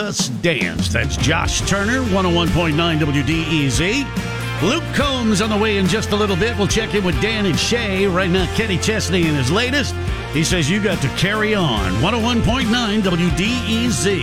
Let's Dance. That's Josh Turner, 101.9 WDEZ. Luke Combs on the way in just a little bit. We'll check in with Dan and Shay. Right now, Kenny Chesney in his latest. He says you got to carry on. 101.9 WDEZ.